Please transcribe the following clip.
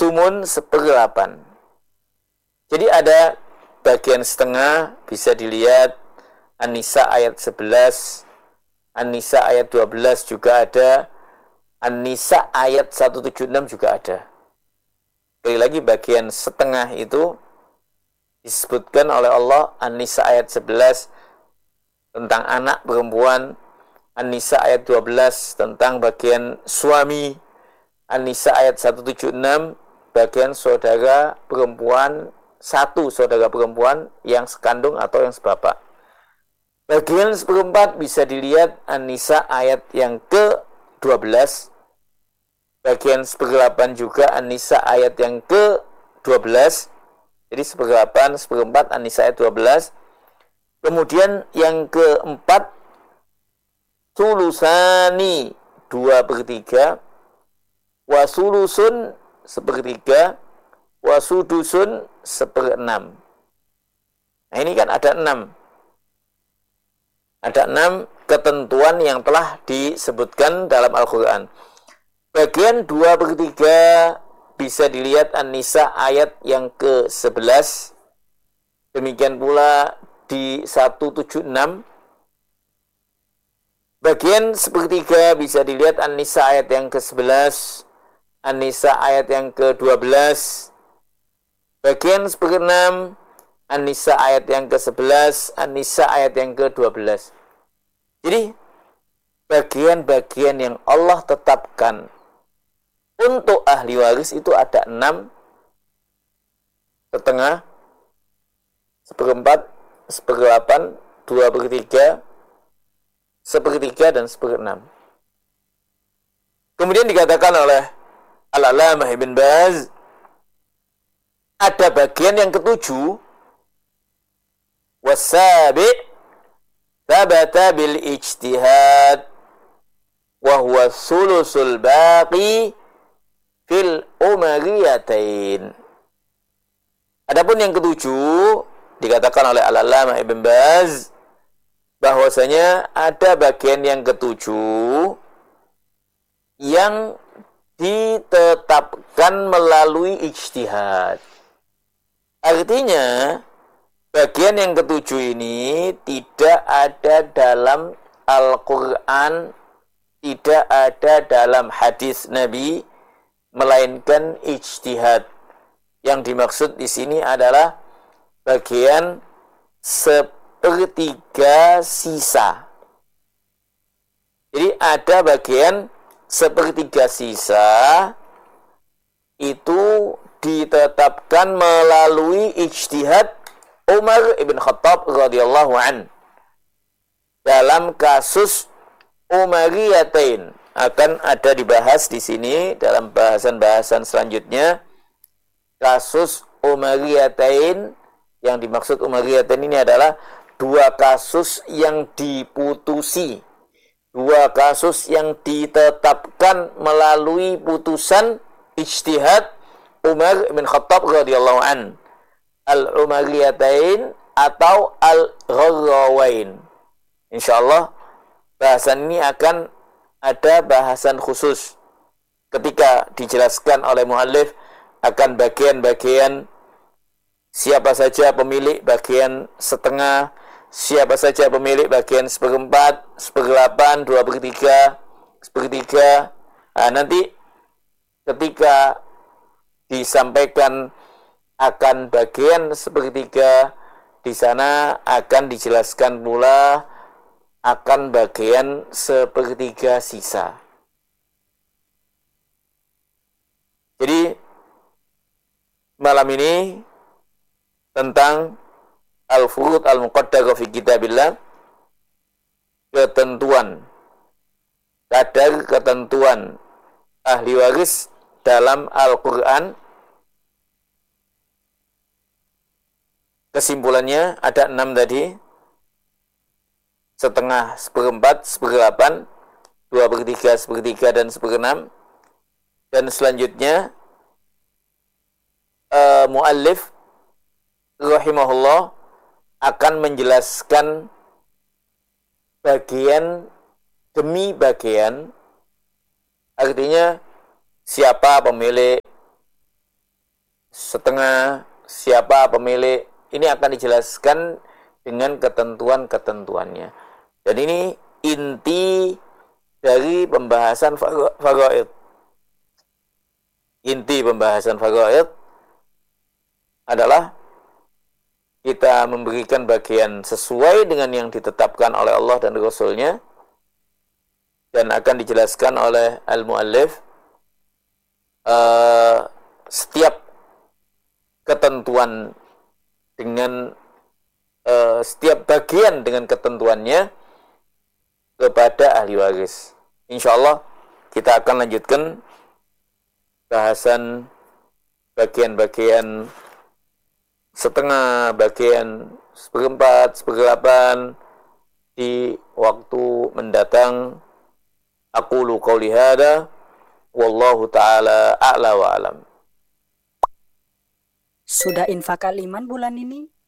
sumun 1/8. Jadi ada bagian setengah, bisa dilihat An-Nisa ayat 11, An-Nisa ayat 12 juga ada, An-Nisa ayat 176 juga ada. Sekali lagi bagian setengah itu disebutkan oleh Allah, An-Nisa ayat 11 tentang anak perempuan, An-Nisa ayat 12 tentang bagian suami, An-Nisa ayat 176 bagian saudara perempuan, satu saudara perempuan yang sekandung atau yang sebapak. Bagian 1/4 bisa dilihat An-Nisa ayat yang ke-12. Bagian 1/8 juga An-Nisa ayat yang ke-12. Jadi 1/8, 1/4 An-Nisa ayat 12. Kemudian yang keempat, sulusani 2/3, wasulusun 1/3, wasudusun 1/6. Nah ini kan ada 6. Ada 6 ketentuan yang telah disebutkan dalam Al-Quran. Bagian 2/3 bisa dilihat An-Nisa ayat yang ke-11. Demikian pula di 176. Bagian 1/3 bisa dilihat An-Nisa ayat yang ke-11, An-Nisa ayat yang ke-12. Bagian 1/6 An-Nisa ayat yang ke-11, An-Nisa ayat yang ke-12. Jadi bagian-bagian yang Allah tetapkan untuk ahli waris itu ada 6, setengah, 1/4, 1/8, 2/3, 1/3 dan 1/6. Kemudian dikatakan oleh Al-Allamah Ibn Baz, ada bagian yang ke-7, wasabi' thabata bil ijtihad wa huwa sulusul baqi fil umariyatain. Adapun yang ke-7 dikatakan oleh Al-Allamah Ibn Baz bahwasanya ada bagian yang ke-7 yang ditetapkan melalui ijtihad. Artinya bagian yang ke-7 ini tidak ada dalam Al-Quran, tidak ada dalam hadis Nabi, melainkan ijtihad. Yang dimaksud di sini adalah bagian 1/3 sisa. Jadi ada bagian 1/3 sisa itu ditetapkan melalui ijtihad Umar ibn Khattab radhiyallahu an dalam kasus Umariyatain. Akan ada dibahas di sini dalam bahasan-bahasan selanjutnya kasus Umariyatain. Yang dimaksud Umariyatain ini adalah 2 kasus yang diputusi, 2 kasus yang ditetapkan melalui putusan ijtihad Umar bin Khattab radhiyallahu an, al-Umariyatain atau al-Gharrawain. Insyaallah bahasan ini akan ada bahasan khusus ketika dijelaskan oleh muallif akan bagian-bagian siapa saja pemilik bagian setengah, siapa saja pemilik bagian 1/4, 1/8, 2/3, 1/3. Nah, nanti ketika disampaikan akan bagian 1/3, di sana akan dijelaskan pula akan bagian 1/3 sisa. Jadi malam ini tentang al-furud al-muqaddarah fi kitabillah, ketentuan, kadar ketentuan ahli waris dalam Al-Quran. Kesimpulannya ada 6 tadi, setengah, 1/4, 1/8, 2/3, 1/3 dan 1/6. Dan selanjutnya muallif rahimahullah akan menjelaskan bagian demi bagian, artinya siapa pemilik setengah, siapa pemilik, ini akan dijelaskan dengan ketentuan-ketentuannya. Dan ini inti dari pembahasan faraid. Inti pembahasan faraid adalah kita memberikan bagian sesuai dengan yang ditetapkan oleh Allah dan Rasul-Nya, dan akan dijelaskan oleh al-muallif setiap ketentuan dengan setiap bagian dengan ketentuannya kepada ahli waris. Insyaallah kita akan lanjutkan bahasan bagian-bagian setengah, bagian seperempat, seperdelapan di waktu mendatang. Aqulu qouli hadza wallahu taala a'la wa alam. Sudah infak Aliman bulan ini?